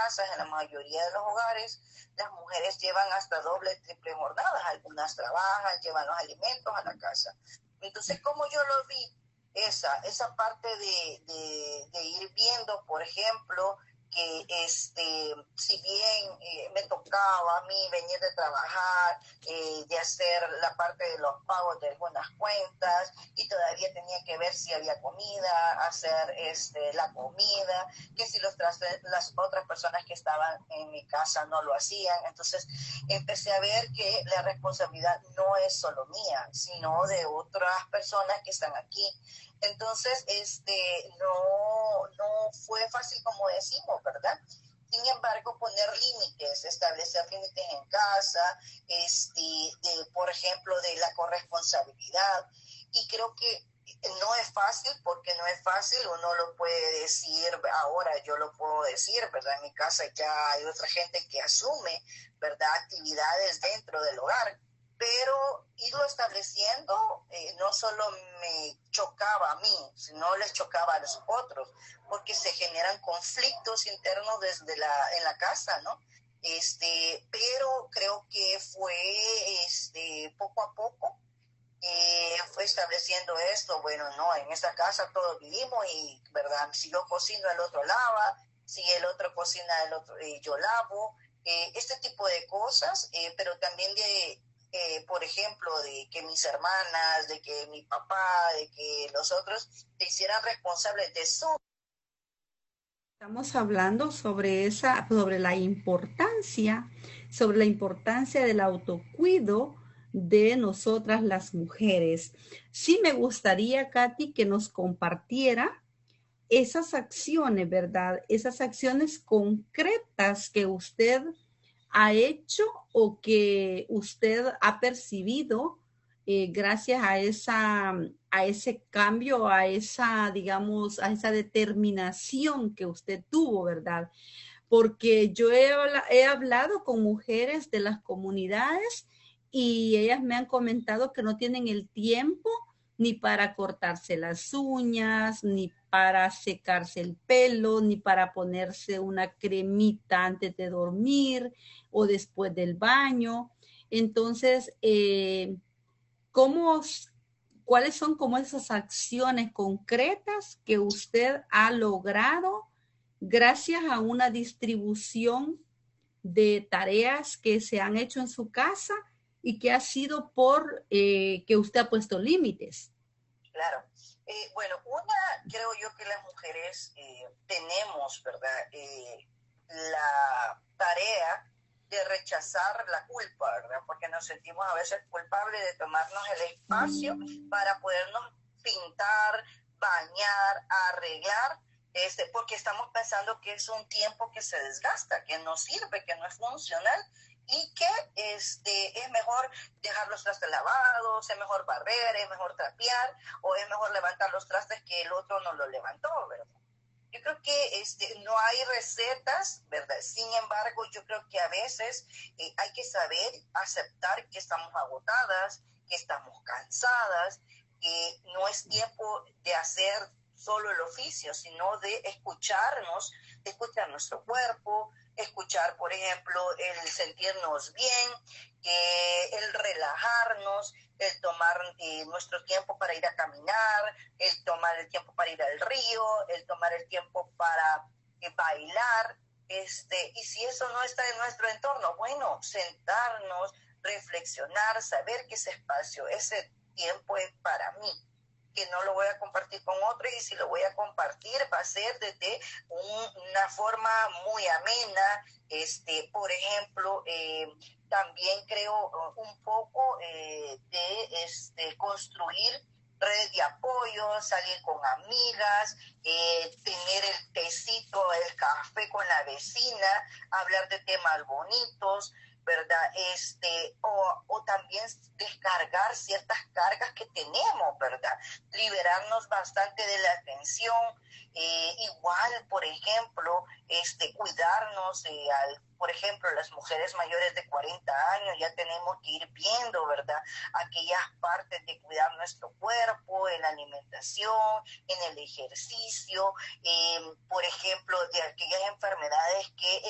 casas, en la mayoría de los hogares, las mujeres llevan hasta doble, triple jornadas. Algunas trabajan, llevan los alimentos a la casa. Entonces, como yo lo vi, esa parte de ir viendo, por ejemplo, que si bien me tocaba a mí venir de trabajar, de hacer la parte de los pagos de algunas cuentas, y todavía tenía que ver si había comida, hacer la comida, que si las otras personas que estaban en mi casa no lo hacían. Entonces empecé a ver que la responsabilidad no es solo mía, sino de otras personas que están aquí. Entonces, no fue fácil como decimos, ¿verdad? Sin embargo, poner límites, establecer límites en casa, por ejemplo, de la corresponsabilidad. Y creo que no es fácil, porque no es fácil, uno lo puede decir, ahora yo lo puedo decir, ¿verdad? En mi casa ya hay otra gente que asume, ¿verdad?, actividades dentro del hogar, pero irlo estableciendo no solo me chocaba a mí, sino les chocaba a los otros, porque se generan conflictos internos en la casa, ¿no? Pero creo que fue poco a poco fue estableciendo esto. Bueno, no, en esta casa todos vivimos y, ¿verdad? Si yo cocino, el otro lava, si el otro cocina, el otro, yo lavo, este tipo de cosas, pero también por ejemplo, de que mis hermanas, de que mi papá, de que los otros se hicieran responsables de su. Estamos hablando sobre la importancia del autocuido de nosotras las mujeres. Sí me gustaría, Katy, que nos compartiera esas acciones, ¿verdad? Esas acciones concretas que usted ha hecho o que usted ha percibido gracias a ese cambio, a esa, digamos, a esa determinación que usted tuvo, ¿verdad? Porque yo he hablado con mujeres de las comunidades y ellas me han comentado que no tienen el tiempo ni para cortarse las uñas, ni para secarse el pelo, ni para ponerse una cremita antes de dormir o después del baño. Entonces, ¿cómo, ¿cuáles son como esas acciones concretas que usted ha logrado gracias a una distribución de tareas que se han hecho en su casa y que ha sido por que usted ha puesto límites? Claro. Bueno, creo yo que las mujeres tenemos, ¿verdad?, la tarea de rechazar la culpa, ¿verdad? Porque nos sentimos a veces culpables de tomarnos el espacio para podernos pintar, bañar, arreglar, porque estamos pensando que es un tiempo que se desgasta, que no sirve, que no es funcional, y que es mejor dejar los trastes lavados, es mejor barrer, es mejor trapear, o es mejor levantar los trastes que el otro no lo levantó, ¿verdad? Yo creo que no hay recetas, ¿verdad? Sin embargo, yo creo que a veces hay que saber aceptar que estamos agotadas, que estamos cansadas, que no es tiempo de hacer solo el oficio, sino de escucharnos, de escuchar nuestro cuerpo, escuchar, por ejemplo, el sentirnos bien, el relajarnos, el tomar nuestro tiempo para ir a caminar, el tomar el tiempo para ir al río, el tomar el tiempo para bailar, y si eso no está en nuestro entorno, bueno, sentarnos, reflexionar, saber que ese espacio, ese tiempo es para mí, que no lo voy a compartir con otros, y si lo voy a compartir va a ser desde una forma muy amena. Por ejemplo, también creo un poco de construir redes de apoyo, salir con amigas, tener el tecito, el café con la vecina, hablar de temas bonitos, ¿verdad? O también descargar ciertas cargas que tenemos, ¿verdad? Liberarnos bastante de la tensión, igual, por ejemplo, cuidarnos, por ejemplo, las mujeres mayores de 40 años ya tenemos que ir viendo, ¿verdad?, aquellas partes de cuidar nuestro cuerpo, en la alimentación, en el ejercicio, por ejemplo, de aquellas enfermedades que